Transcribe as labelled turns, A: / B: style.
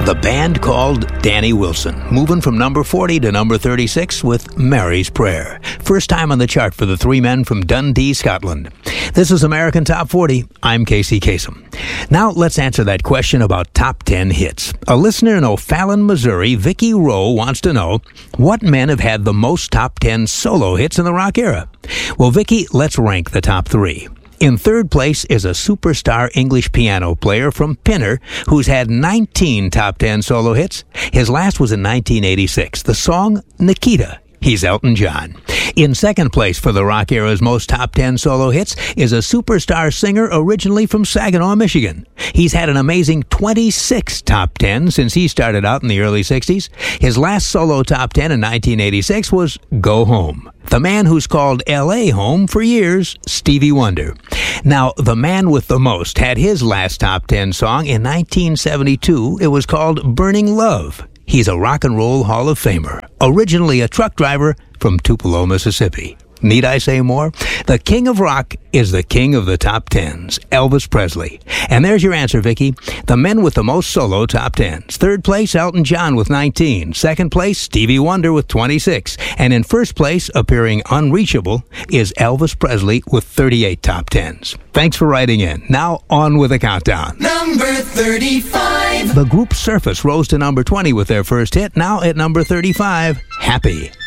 A: The band called Danny Wilson, moving from number 40 to number 36 with Mary's Prayer. First time on the chart for the three men from Dundee, Scotland. This is American Top 40. I'm Casey Kasem. Now let's answer that question about top 10 hits. A listener in O'Fallon, Missouri, Vicky Rowe, wants to know what men have had the most top 10 solo hits in the rock era. Well, Vicky, let's rank the top three. In third place is a superstar English piano player from Pinner who's had 19 top 10 solo hits. His last was in 1986. The song Nikita. He's Elton John. In second place for the rock era's most top 10 solo hits is a superstar singer originally from Saginaw, Michigan. He's had an amazing 26 top 10 since he started out in the early 60s. His last solo top 10 in 1986 was Go Home. The man who's called L.A. home for years, Stevie Wonder. Now, the man with the most had his last top 10 song in 1972. It was called Burning Love. He's a rock and roll Hall of Famer, originally a truck driver from Tupelo, Mississippi. Need I say more? The king of rock is the king of the top 10s, Elvis Presley. And there's your answer, Vicky. The men with the most solo top 10s. Third place, Elton John with 19. Second place, Stevie Wonder with 26. And in first place, appearing unreachable, is Elvis Presley with 38 top 10s. Thanks for writing in. Now, on with the countdown.
B: Number 35.
A: The group Surface rose to number 20 with their first hit. Now at number 35, Happy.